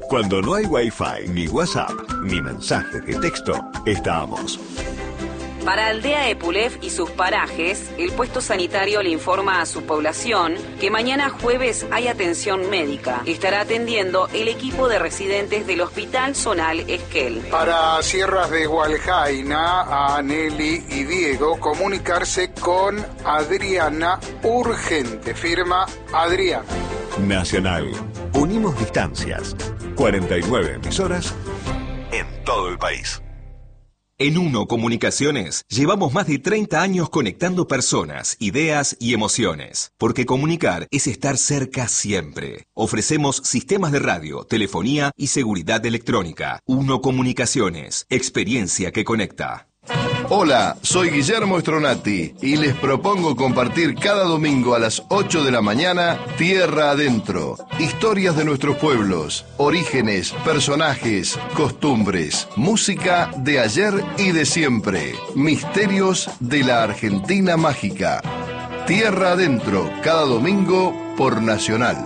Cuando no hay Wi-Fi, ni WhatsApp, ni mensajes de texto, estamos. Para Aldea Epulef y sus parajes, el puesto sanitario le informa a su población que mañana jueves hay atención médica. Estará atendiendo el equipo de residentes del Hospital Zonal Esquel. Para Sierras de Hualjaina, a Nelly y Diego, comunicarse con Adriana urgente. Firma Adriana. Nacional. Unimos distancias. 49 emisoras en todo el país. En Uno Comunicaciones llevamos más de 30 años conectando personas, ideas y emociones, porque comunicar es estar cerca siempre. Ofrecemos sistemas de radio, telefonía y seguridad electrónica. Uno Comunicaciones, experiencia que conecta. Hola, soy Guillermo Stronati y les propongo compartir cada domingo a las 8 de la mañana Tierra Adentro. Historias de nuestros pueblos, orígenes, personajes, costumbres, música de ayer y de siempre, misterios de la Argentina mágica. Tierra Adentro, cada domingo por Nacional.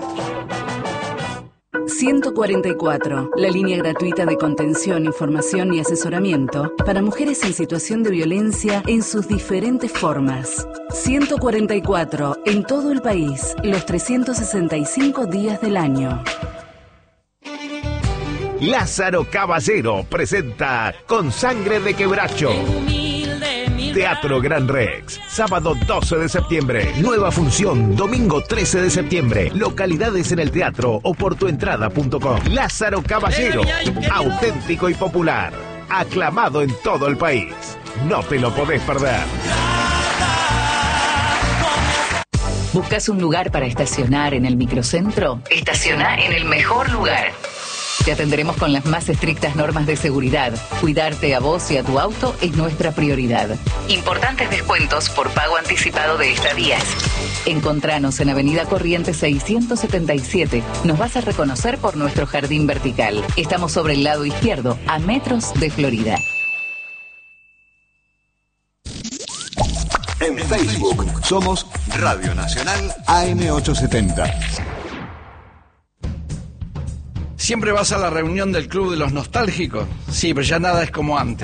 144, la línea gratuita de contención, información y asesoramiento para mujeres en situación de violencia en sus diferentes formas. 144, en todo el país, los 365 días del año. Lázaro Caballero presenta Con Sangre de Quebracho. Teatro Gran Rex, sábado 12 de septiembre, nueva función, domingo 13 de septiembre, localidades en el teatro o por tuentrada.com. Lázaro Caballero, auténtico y popular, aclamado en todo el país. No te lo podés perder. ¿Buscas un lugar para estacionar en el microcentro? Estaciona en el mejor lugar. Te atenderemos con las más estrictas normas de seguridad. Cuidarte a vos y a tu auto es nuestra prioridad. Importantes descuentos por pago anticipado de estadías. Encontranos en Avenida Corrientes 677. Nos vas a reconocer por nuestro jardín vertical. Estamos sobre el lado izquierdo, a metros de Florida. En Facebook somos Radio Nacional AM870. ¿Siempre vas a la reunión del Club de los Nostálgicos? Sí, pero ya nada es como antes.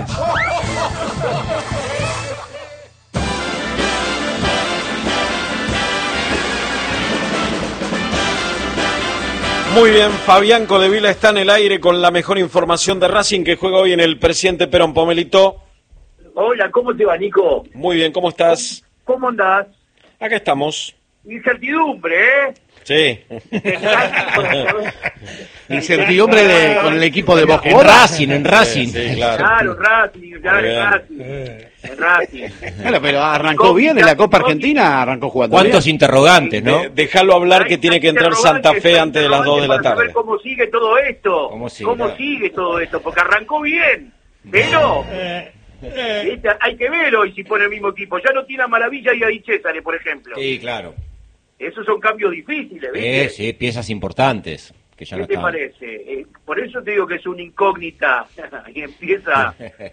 Muy bien, Fabián Codevila está en el aire con la mejor información de Racing que juega hoy en el Presidente Perón. Pomelito. Hola, ¿cómo te va, Nico? Muy bien, ¿cómo estás? ¿Cómo andás? Acá estamos. Incertidumbre, ¿eh? Sí. Incertidumbre con el equipo de Boca. En Racing. Sí, claro. Claro, Racing. Claro, pero arrancó bien en la Copa Argentina, arrancó jugando. ¿Cuántos interrogantes, no? Déjalo hablar que tiene que entrar Santa Fe antes de las 2 de la tarde. Saber cómo sigue todo esto. ¿Cómo sigue todo esto? Porque arrancó bien, pero hay que ver hoy si pone el mismo equipo. Ya no tiene a Maravilla y a Di César, por ejemplo. Sí, claro. Esos son cambios difíciles, ¿viste? Sí, piezas importantes. Que ya ¿Qué no te están. parece? Por eso te digo que es una incógnita y empieza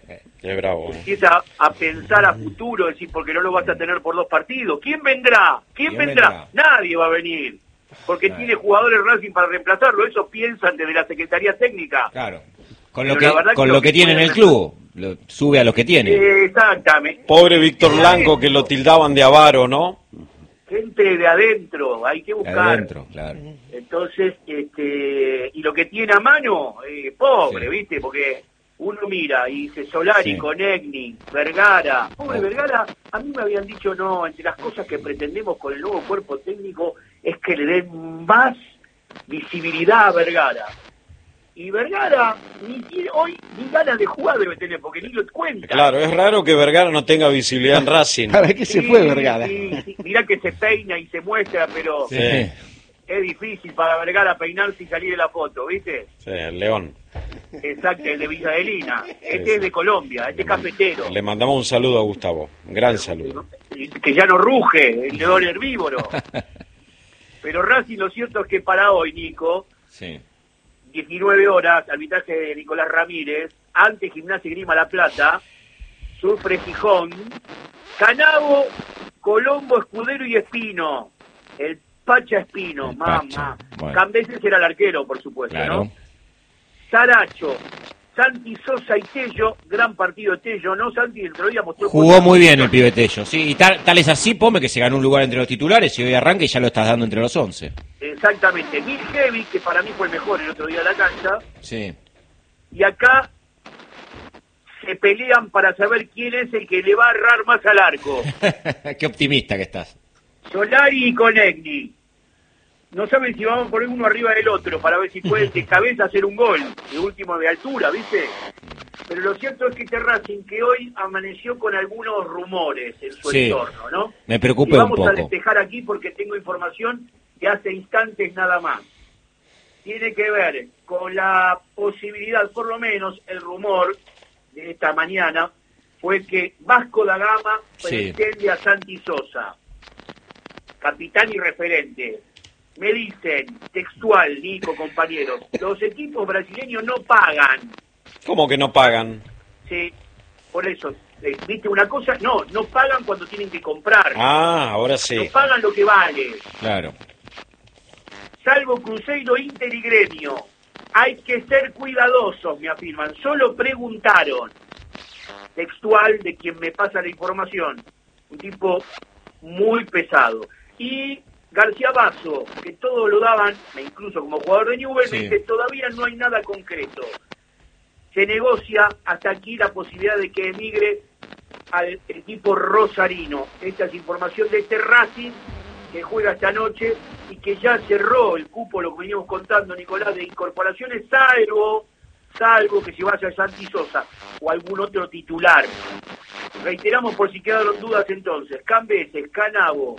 a pensar a futuro, decir, porque no lo vas a tener por 2 partidos. ¿Quién vendrá? ¿Quién vendrá? Nadie va a venir, porque tiene jugadores Racing para reemplazarlo. Eso piensan desde la Secretaría Técnica. Claro. Con lo que tiene en el club, sube a lo que tiene. Exactamente. Pobre Víctor Blanco, que lo tildaban de avaro, ¿no? Gente de adentro, hay que buscar. De adentro, claro. Entonces, y lo que tiene a mano, pobre, ¿viste? Porque uno mira y dice Solari, Conegni, Vergara. Pobre Vergara, a mí me habían dicho, no, entre las cosas que pretendemos con el nuevo cuerpo técnico es que le den más visibilidad a Vergara. Y Vergara hoy ni ganas de jugar debe tener, porque ni lo cuenta. Claro, es raro que Vergara no tenga visibilidad en Racing. ¿Para qué se fue Vergara? Sí, mirá que se peina y se muestra, pero es difícil para Vergara peinarse y salir de la foto, ¿viste? Sí, el León. Exacto, el de Villa Adelina. Este es de Colombia, este es cafetero. Le mandamos un saludo a Gustavo, un gran saludo. Que ya no ruge, el león herbívoro. Pero Racing, lo cierto es que para hoy, Nico... Sí. 19 horas, arbitraje de Nicolás Ramírez, ante Gimnasia y Grima La Plata, Sufre Gijón, Canabo, Colombo, Escudero y Espino. El Pacha Espino, mamá. Bueno. Cambeses era el arquero, por supuesto, Claro. ¿no? Saracho, Santi Sosa y Tello, gran partido de Tello, ¿no, Santi? El otro día mostró jugó muy bien el pibe Tello, sí, y tal es así, Pome, que se ganó un lugar entre los titulares y hoy arranca y ya lo estás dando entre los 11. Exactamente, Miljevic, que para mí fue el mejor el otro día de la cancha. Sí. Y acá se pelean para saber quién es el que le va a errar más al arco. Qué optimista que estás. Solari y Conegni. No saben si vamos por uno arriba del otro para ver si pueden de cabeza hacer un gol, de último de altura, ¿viste? Pero lo cierto es que este Racing, que hoy amaneció con algunos rumores en su entorno, ¿no? Me preocupa un poco. Vamos a despejar aquí porque tengo información de hace instantes nada más. Tiene que ver con la posibilidad, por lo menos el rumor de esta mañana, fue que Vasco da Gama pretende a Santi Sosa, capitán y referente. Me dicen, textual, Nico, compañeros, los equipos brasileños no pagan. ¿Cómo que no pagan? Sí, por eso, ¿viste una cosa? No pagan cuando tienen que comprar. Ah, ahora sí. No pagan lo que vale. Claro. Salvo Cruzeiro, Inter y Gremio. Hay que ser cuidadosos, me afirman. Solo preguntaron, textual de quien me pasa la información, un tipo muy pesado. Y García Basso, que todo lo daban, incluso como jugador de Newell's, dice, todavía no hay nada concreto. Se negocia hasta aquí la posibilidad de que emigre al equipo rosarino. Esta es información de este Racing, que juega esta noche y que ya cerró el cupo, lo que veníamos contando, Nicolás, de incorporaciones, salvo que se vaya Santi Sosa o algún otro titular. Reiteramos por si quedaron dudas entonces: Cambeses, Canavo,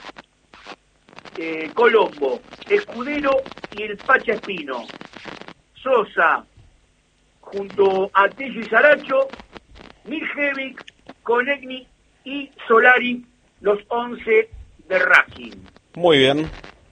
Colombo, Escudero y el Pacha Espino. Sosa, junto a Tello y Saracho, Miljevic, Conegni y Solari, los 11 de Racing. Muy bien.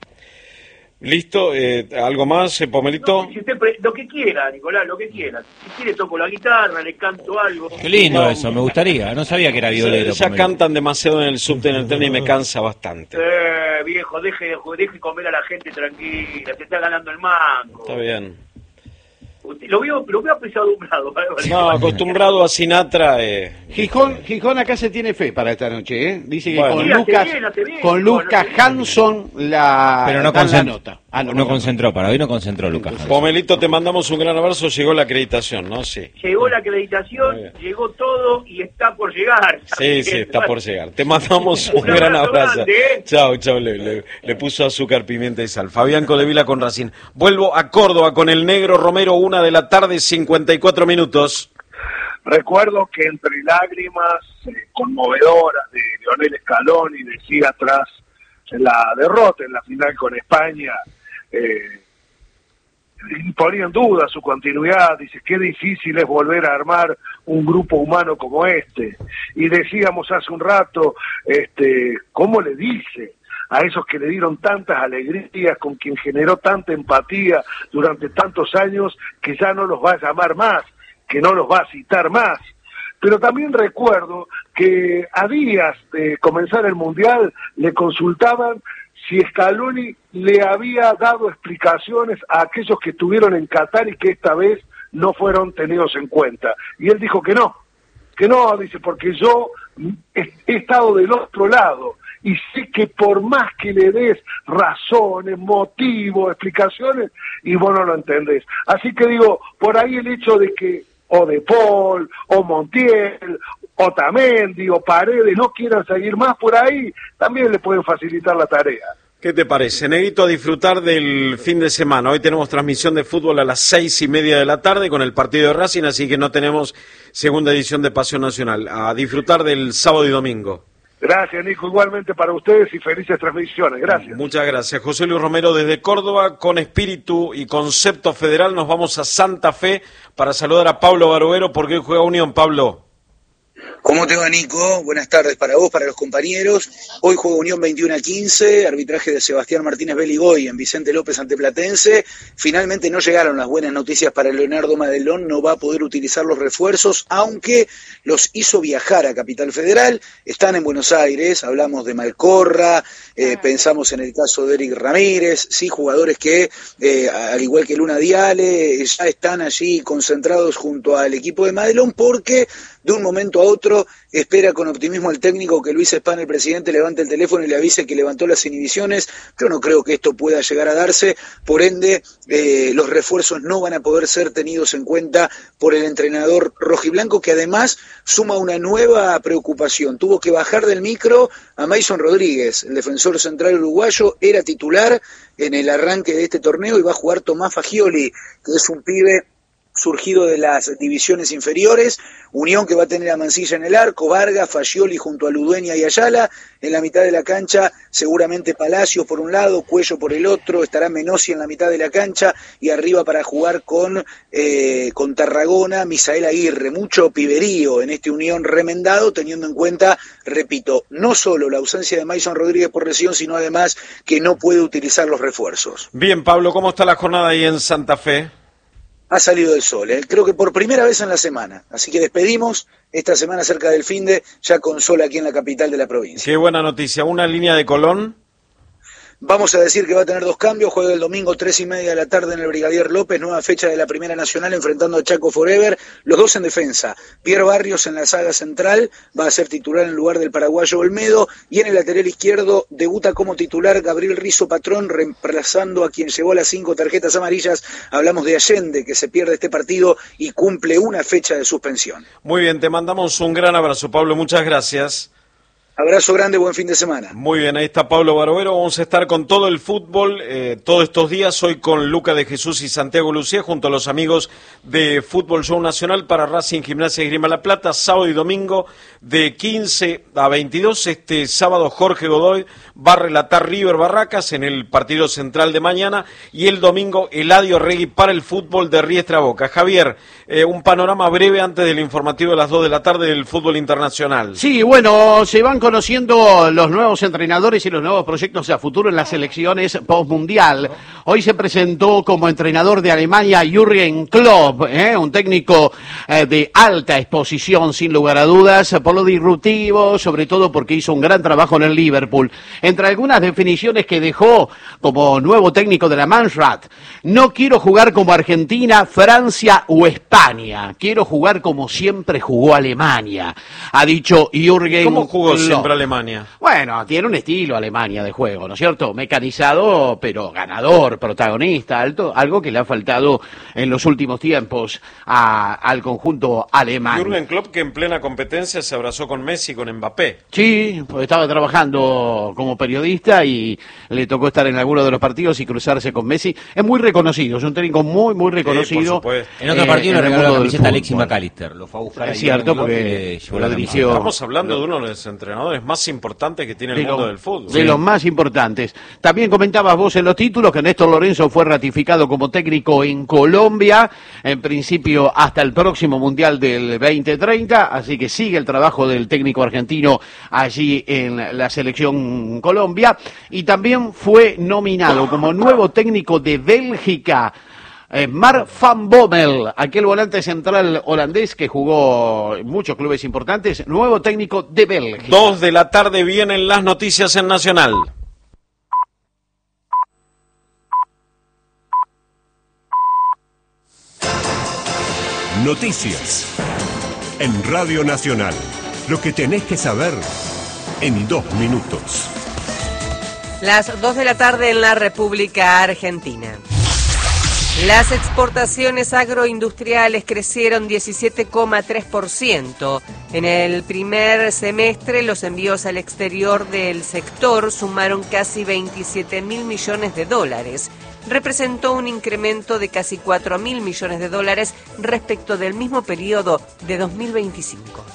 ¿Listo? ¿Algo más, Pomelito? No, si usted lo que quiera, Nicolás, lo que quiera. Si quiere toco la guitarra, le canto algo. Qué lindo eso, me gustaría. No sabía que era violero. Ya cantan demasiado en el subte, en el tren, y me cansa bastante. Viejo, deje comer a la gente tranquila, se está ganando el mango. Está bien. Lo veo apesadumbrado. No, acostumbrado a Sinatra. Gijón acá se tiene fe para esta noche, ¿eh? Dice que bueno, con Lucas Hanson pero no dan la nota. No concentró, para hoy no concentró Lucas Hanson. Pomelito, te mandamos un gran abrazo. Llegó la acreditación, ¿no? Sí. Llegó la acreditación, llegó todo y está por llegar. Sí, está por llegar. Te mandamos un gran abrazo. Grande, Chao. Le puso azúcar, pimienta y sal. Fabián Coldevila con Racing. Vuelvo a Córdoba con el Negro Romero, 1:00 p.m, 54 minutos. Recuerdo que entre lágrimas conmovedoras de Lionel Scaloni decía tras la derrota en la final con España, ponía en duda su continuidad. Dice, qué difícil es volver a armar un grupo humano como este. Y decíamos hace un rato, ¿cómo le dice a esos que le dieron tantas alegrías, con quien generó tanta empatía durante tantos años, que ya no los va a llamar más, que no los va a citar más? Pero también recuerdo que a días de comenzar el Mundial le consultaban si Scaloni le había dado explicaciones a aquellos que estuvieron en Qatar y que esta vez no fueron tenidos en cuenta. Y él dijo que no, dice, porque yo he estado del otro lado y sé que por más que le des razones, motivos, explicaciones, y vos no lo entendés. Así que digo, por ahí el hecho de que o De Paul, o Montiel, o Tamendi, o Paredes no quieran seguir más por ahí, también le pueden facilitar la tarea. ¿Qué te parece, Negrito? A disfrutar del fin de semana. Hoy tenemos transmisión de fútbol a las 6:30 p.m. con el partido de Racing, así que no tenemos segunda edición de Pasión Nacional. A disfrutar del sábado y domingo. Gracias, Nico, igualmente para ustedes y felices transmisiones. Gracias. Muchas gracias. José Luis Romero desde Córdoba, con espíritu y concepto federal. Nos vamos a Santa Fe para saludar a Pablo Barovero, porque hoy juega Unión. Pablo. ¿Cómo te va, Nico? Buenas tardes para vos, para los compañeros. Hoy juega Unión 21-15, arbitraje de Sebastián Martínez Beligoy en Vicente López ante Platense. Finalmente no llegaron las buenas noticias para Leonardo Madelón, no va a poder utilizar los refuerzos, aunque los hizo viajar a Capital Federal. Están en Buenos Aires, hablamos de Malcorra, pensamos en el caso de Eric Ramírez, sí, jugadores que, al igual que Luna Diale, ya están allí concentrados junto al equipo de Madelón, porque de un momento a otro espera con optimismo el técnico que Luis Spahn, el presidente, levante el teléfono y le avise que levantó las inhibiciones. Yo no creo que esto pueda llegar a darse, por ende los refuerzos no van a poder ser tenidos en cuenta por el entrenador rojiblanco, que además suma una nueva preocupación. Tuvo que bajar del micro a Mason Rodríguez, el defensor central uruguayo, era titular en el arranque de este torneo y va a jugar Tomás Fagioli, que es un pibe surgido de las divisiones inferiores. Unión que va a tener a Mancilla en el arco, Vargas, Fagioli junto a Ludueña y Ayala. En la mitad de la cancha seguramente Palacios por un lado, Cuello por el otro, estará Menossi en la mitad de la cancha y arriba para jugar con Tarragona, Misael Aguirre. Mucho piberío en este Unión remendado, teniendo en cuenta, repito, no solo la ausencia de Mason Rodríguez por lesión, sino además que no puede utilizar los refuerzos. Bien, Pablo, ¿cómo está la jornada ahí en Santa Fe? Ha salido el sol, creo que por primera vez en la semana, así que despedimos esta semana cerca del finde, ya con sol aquí en la capital de la provincia. Qué buena noticia, una línea de Colón. Vamos a decir que va a tener dos cambios, juega el domingo 3:30 de la tarde en el Brigadier López, nueva fecha de la Primera Nacional enfrentando a Chaco Forever, los dos en defensa. Pierre Barrios en la saga central, va a ser titular en lugar del paraguayo Olmedo, y en el lateral izquierdo debuta como titular Gabriel Rizzo Patrón, reemplazando a quien llevó las 5 tarjetas amarillas. Hablamos de Allende, que se pierde este partido y cumple una fecha de suspensión. Muy bien, te mandamos un gran abrazo, Pablo, muchas gracias. Abrazo grande, buen fin de semana. Muy bien, ahí está Pablo Barovero. Vamos a estar con todo el fútbol todos estos días. Hoy con Luca de Jesús y Santiago Lucía, junto a los amigos de Fútbol Show Nacional para Racing, Gimnasia y Esgrima La Plata. Sábado y domingo de 15 a 22. Este sábado Jorge Godoy va a relatar River Barracas en el partido central de mañana. Y el domingo Eladio Regui para el fútbol de Riestra Boca. Javier, un panorama breve antes del informativo de las 2 de la tarde del fútbol internacional. Sí, bueno, se van conociendo los nuevos entrenadores y los nuevos proyectos a futuro en las elecciones postmundial. Hoy se presentó como entrenador de Alemania Jürgen Klopp, un técnico de alta exposición, sin lugar a dudas, por lo disruptivo, sobre todo porque hizo un gran trabajo en el Liverpool. Entre algunas definiciones que dejó como nuevo técnico de la Mannschaft: no quiero jugar como Argentina, Francia o España, quiero jugar como siempre jugó Alemania, ha dicho Jürgen Klopp. ¿Cómo jugó siempre Alemania? Bueno, tiene un estilo Alemania de juego, ¿no es cierto? Mecanizado, pero ganador, protagonista, algo que le ha faltado en los últimos tiempos al conjunto alemán. Jürgen Klopp, que en plena competencia se abrazó con Messi y con Mbappé. Sí, pues estaba trabajando como periodista y le tocó estar en alguno de los partidos y cruzarse con Messi. Es muy reconocido, es un técnico muy, muy reconocido. En otro partido le regaló la camiseta a Alexis McAllister. Lo fue a buscar. Es cierto, porque lo dirigió. Estamos hablando de uno de los entrenadores más importantes que tiene el mundo del fútbol. De los más importantes. También comentabas vos en los títulos que Néstor Lorenzo fue ratificado como técnico en Colombia, en principio hasta el próximo Mundial del 2030, así que sigue el trabajo del técnico argentino allí en la selección Colombia, y también fue nominado como nuevo técnico de Bélgica Mark van Bommel, aquel volante central holandés que jugó en muchos clubes importantes, nuevo técnico de Bélgica. 2 de la tarde vienen las noticias en Nacional. Noticias en Radio Nacional. Lo que tenés que saber en 2 minutos. Las 2 de la tarde en la República Argentina. Las exportaciones agroindustriales crecieron 17,3%. En el primer semestre, los envíos al exterior del sector sumaron casi 27.000 millones de dólares. Representó un incremento de casi 4.000 millones de dólares respecto del mismo periodo de 2025.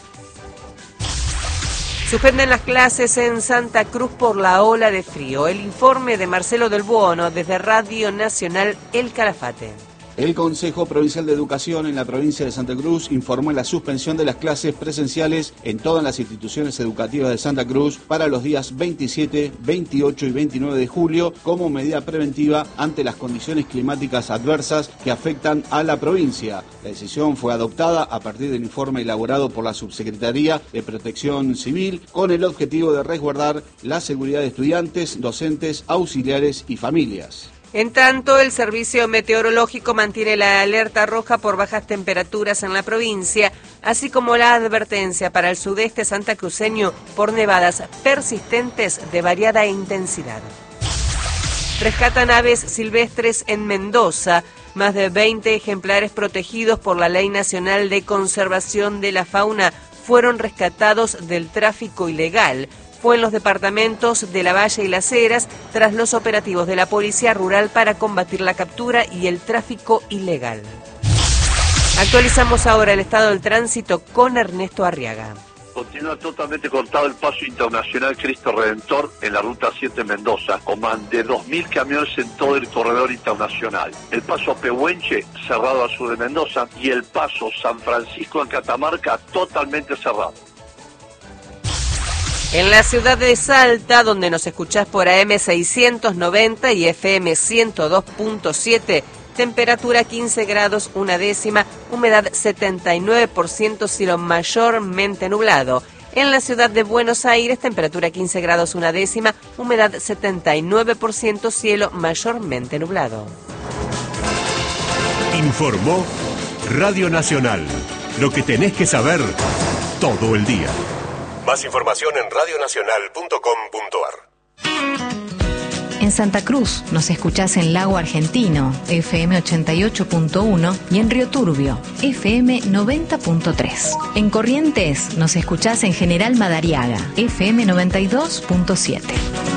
Suspenden las clases en Santa Cruz por la ola de frío. El informe de Marcelo Del Buono desde Radio Nacional El Calafate. El Consejo Provincial de Educación en la provincia de Santa Cruz informó en la suspensión de las clases presenciales en todas las instituciones educativas de Santa Cruz para los días 27, 28 y 29 de julio como medida preventiva ante las condiciones climáticas adversas que afectan a la provincia. La decisión fue adoptada a partir del informe elaborado por la Subsecretaría de Protección Civil con el objetivo de resguardar la seguridad de estudiantes, docentes, auxiliares y familias. En tanto, el Servicio Meteorológico mantiene la alerta roja por bajas temperaturas en la provincia, así como la advertencia para el sudeste santacruceño por nevadas persistentes de variada intensidad. Rescatan aves silvestres en Mendoza. Más de 20 ejemplares protegidos por la Ley Nacional de Conservación de la Fauna fueron rescatados del tráfico ilegal. Fue en los departamentos de La Valle y Las Heras tras los operativos de la Policía Rural para combatir la captura y el tráfico ilegal. Actualizamos ahora el estado del tránsito con Ernesto Arriaga. Continúa totalmente cortado el paso internacional Cristo Redentor en la ruta 7 Mendoza, con más de 2.000 camiones en todo el corredor internacional. El paso Pehuenche cerrado al sur de Mendoza y el paso San Francisco en Catamarca totalmente cerrado. En la ciudad de Salta, donde nos escuchás por AM 690 y FM 102.7, temperatura 15 grados una décima, humedad 79%, cielo mayormente nublado. En la ciudad de Buenos Aires, temperatura 15 grados una décima, humedad 79%, cielo mayormente nublado. Informó Radio Nacional. Lo que tenés que saber todo el día. Más información en radionacional.com.ar. En Santa Cruz nos escuchás en Lago Argentino, FM 88.1 y en Río Turbio, FM 90.3. En Corrientes nos escuchás en General Madariaga, FM 92.7.